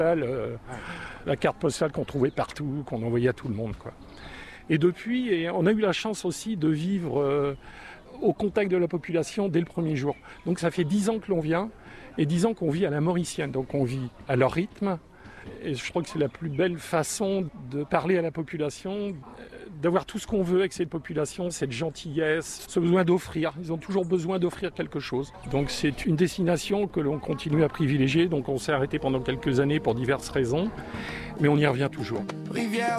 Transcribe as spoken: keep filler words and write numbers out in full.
Euh, la carte postale qu'on trouvait partout, qu'on envoyait à tout le monde, quoi. Et depuis, et on a eu la chance aussi de vivre euh, au contact de la population dès le premier jour. Donc ça fait dix ans que l'on vient, et dix ans qu'on vit à la mauricienne. Donc on vit à leur rythme, et je crois que c'est la plus belle façon de parler à la population, d'avoir tout ce qu'on veut avec cette population, cette gentillesse, ce besoin d'offrir. Ils ont toujours besoin d'offrir quelque chose. Donc c'est une destination que l'on continue à privilégier. Donc on s'est arrêté pendant quelques années pour diverses raisons, mais on y revient toujours. Rivière